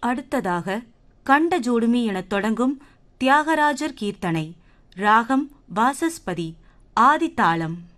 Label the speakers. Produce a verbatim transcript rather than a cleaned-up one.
Speaker 1: அடுத்ததாக கண்ட ஜோடுமி எனத் தொடங்கும் தியாகராஜர் கீர்த்தனை, ராகம் வாசஸ்பதி, ஆதித்தாளம்.